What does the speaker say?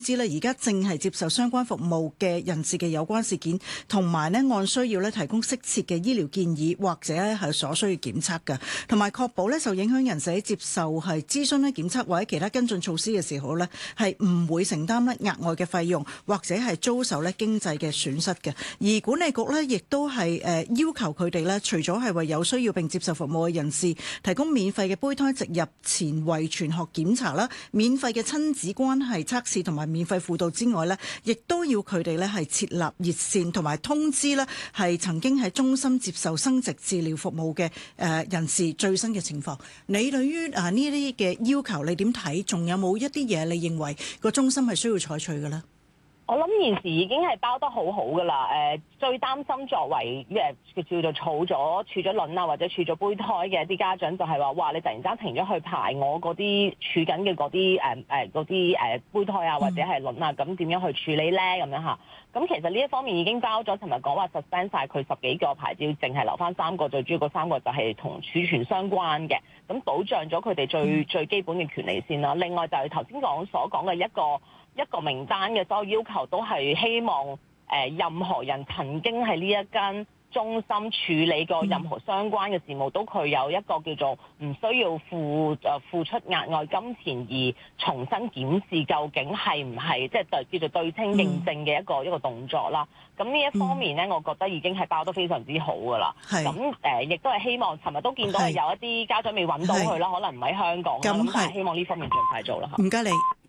知咧，而家正係接受相關服務嘅人士嘅有關事件，同埋咧按需要咧提供適切嘅醫療建議，或者咧係所需要檢測嘅，同埋確保咧受影響人士喺接受係諮詢咧檢測或者其他跟進措施嘅時候咧，係唔會承擔咧額外嘅費用，或者係遭受咧經濟嘅損失嘅。而管理局咧亦都係要求佢哋咧，除咗係為有需要並接受服務嘅人士提供免費嘅胚胎植入前遺傳學檢查啦、免費嘅親子關係測試同埋免費輔導之外呢，亦都要佢哋呢係設立熱線同埋通知呢係曾經喺中心接受生殖治療服務嘅人士最新嘅情況。你對於呢啲嘅要求你點睇？仲有冇一啲嘢你認為個中心係需要採取嘅呢？ 我諗現時已經係包得好好㗎啦。最擔心作為叫做儲咗卵啊，或者儲咗胚胎嘅一啲家長，就係話：哇！你突然間停咗去排我嗰啲儲緊嘅嗰啲胚胎啊，或者係卵啊，咁點樣去處理咧？咁樣嚇。咁其實呢一方面已經包咗，尋日講話 suspend 曬佢10幾個牌照，淨係留翻3個，最主要嗰3個就係同儲存相關嘅，咁保障咗佢哋最基本嘅權利先啦。另外就係頭先所講嘅一個名單嘅所有要求，都係希望任何人曾經喺呢一間中心處理過任何相關嘅事務，都佢有一個叫做唔需要付出額外金錢而重新檢視究竟係唔係即係叫做對稱認證嘅一個動作啦。咁呢一方面咧，我覺得已經係包得非常之好噶啦。咁亦都係希望，尋日都見到有一啲家長未揾到佢啦，可能唔喺香港啦，咁但係希望呢方面盡快做啦。 唔該你。